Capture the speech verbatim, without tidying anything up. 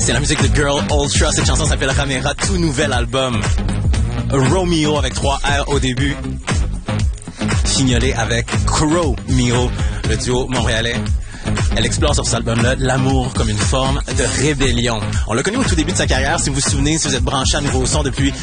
C'est la musique de Girl Ultra. Cette chanson s'appelle Ramera, tout nouvel album. Romeo avec trois R au début. Fignolé avec Crow Mio, le duo montréalais. Elle explore sur cet album-là l'amour comme une forme de rébellion. On l'a connu au tout début de sa carrière, si vous vous souvenez, si vous êtes branché à Nouveau Son depuis